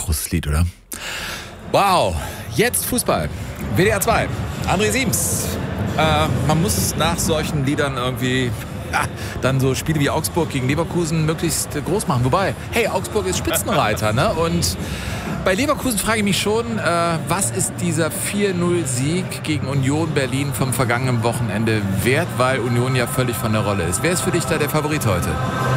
großes Lied, oder? Wow, jetzt Fußball. WDR 2, André Siems. Man muss nach solchen Liedern irgendwie dann so Spiele wie Augsburg gegen Leverkusen möglichst groß machen. Wobei, hey, Augsburg ist Spitzenreiter, ne? Und bei Leverkusen frage ich mich schon, was ist dieser 4-0-Sieg gegen Union Berlin vom vergangenen Wochenende wert, weil Union ja völlig von der Rolle ist. Wer ist für dich da der Favorit heute?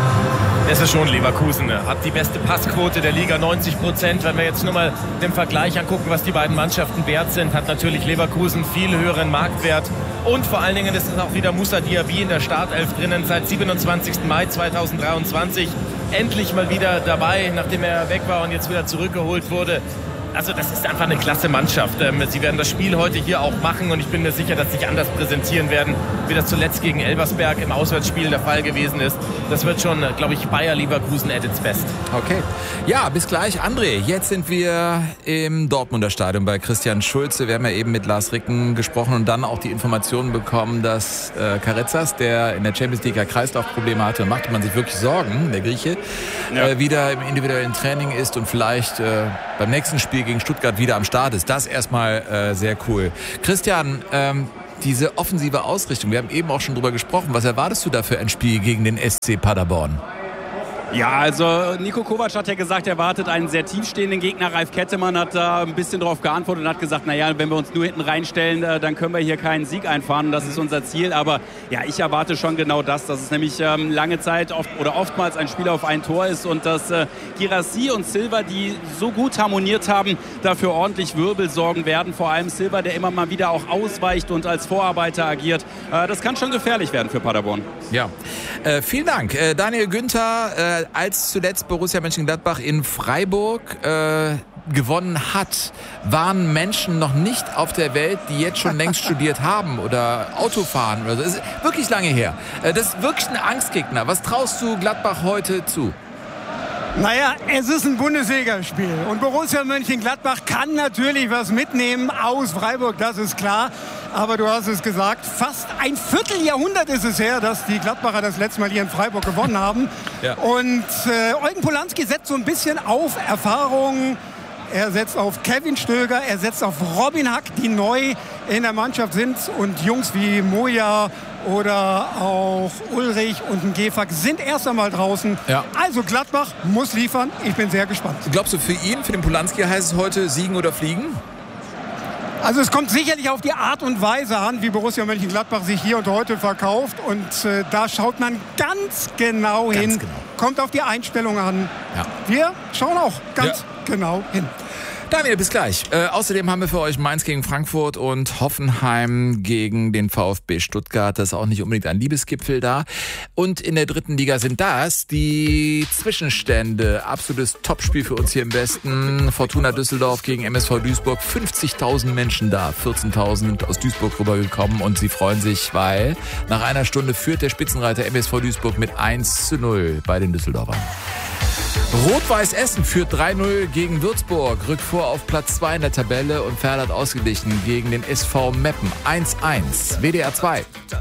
Das ist schon Leverkusen. Hat die beste Passquote der Liga, 90%. Wenn wir jetzt nur mal den Vergleich angucken, was die beiden Mannschaften wert sind, hat natürlich Leverkusen viel höheren Marktwert. Und vor allen Dingen ist es auch wieder Moussa Diaby in der Startelf drinnen seit 27. Mai 2023. Endlich mal wieder dabei, nachdem er weg war und jetzt wieder zurückgeholt wurde. Also das ist einfach eine klasse Mannschaft. Sie werden das Spiel heute hier auch machen und ich bin mir sicher, dass sie sich anders präsentieren werden, wie das zuletzt gegen Elversberg im Auswärtsspiel der Fall gewesen ist. Das wird schon, glaube ich, Bayer Leverkusen at its best. Okay. Ja, bis gleich. André, jetzt sind wir im Dortmunder Stadion bei Christian Schulze. Wir haben ja eben mit Lars Ricken gesprochen und dann auch die Informationen bekommen, dass Carezas, der in der Champions League Kreislaufprobleme hatte, machte man sich wirklich Sorgen, der Grieche, wieder im individuellen Training ist und vielleicht beim nächsten Spiel gegen Stuttgart wieder am Start ist. Das erstmal sehr cool. Christian, diese offensive Ausrichtung, wir haben eben auch schon drüber gesprochen. Was erwartest du da für ein Spiel gegen den SC Paderborn? Ja, also Niko Kovac hat ja gesagt, er wartet einen sehr tiefstehenden Gegner. Ralf Kettemann hat da ein bisschen darauf geantwortet und hat gesagt, naja, wenn wir uns nur hinten reinstellen, dann können wir hier keinen Sieg einfahren. Das ist unser Ziel. Aber ja, ich erwarte schon genau das, dass es nämlich lange Zeit oftmals ein Spiel auf ein Tor ist und dass Guirassy und Silva, die so gut harmoniert haben, dafür ordentlich Wirbel sorgen werden. Vor allem Silva, der immer mal wieder auch ausweicht und als Vorarbeiter agiert. Das kann schon gefährlich werden für Paderborn. Ja, vielen Dank. Daniel Günther, als zuletzt Borussia Mönchengladbach in Freiburg gewonnen hat, waren Menschen noch nicht auf der Welt, die jetzt schon längst studiert haben oder Auto fahren oder so. Das ist wirklich lange her. Das ist wirklich ein Angstgegner. Was traust du Gladbach heute zu? Naja, es ist ein Bundesligaspiel und Borussia Mönchengladbach kann natürlich was mitnehmen aus Freiburg, das ist klar. Aber du hast es gesagt, fast ein Vierteljahrhundert ist es her, dass die Gladbacher das letzte Mal hier in Freiburg gewonnen haben. Ja. Und Eugen Polanski setzt so ein bisschen auf Erfahrung. Er setzt auf Kevin Stöger, er setzt auf Robin Hack, die neu in der Mannschaft sind. Und Jungs wie Moja oder auch Ulrich und ein Gefak sind erst einmal draußen. Ja. Also Gladbach muss liefern. Ich bin sehr gespannt. Glaubst du, für ihn, für den Polanski heißt es heute siegen oder fliegen? Also es kommt sicherlich auf die Art und Weise an, wie Borussia Mönchengladbach sich hier und heute verkauft. Und da schaut man ganz genau hin. Genau. Kommt auf die Einstellung an. Ja. Wir schauen auch ganz genau hin. Daniel, bis gleich. Außerdem haben wir für euch Mainz gegen Frankfurt und Hoffenheim gegen den VfB Stuttgart. Das ist auch nicht unbedingt ein Liebesgipfel da. Und in der dritten Liga sind das die Zwischenstände. Absolutes Topspiel für uns hier im Westen. Fortuna Düsseldorf gegen MSV Duisburg. 50.000 Menschen da. 14.000 aus Duisburg rübergekommen und sie freuen sich, weil nach einer Stunde führt der Spitzenreiter MSV Duisburg mit 1:0 bei den Düsseldorfern. Rot-Weiß Essen führt 3:0 gegen Würzburg, rückt vor auf Platz 2 in der Tabelle und Ferl hat ausgeglichen gegen den SV Meppen 1:1. WDR 2.